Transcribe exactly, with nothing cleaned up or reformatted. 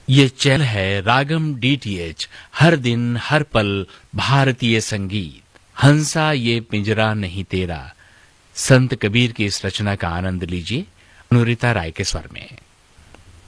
ये चैनल है रागम डीटीएच, हर दिन हर पल भारतीय संगीत। हंसा ये पिंजरा नहीं तेरा, संत कबीर की इस रचना का आनंद लीजिए अनुरिता राय के स्वर में।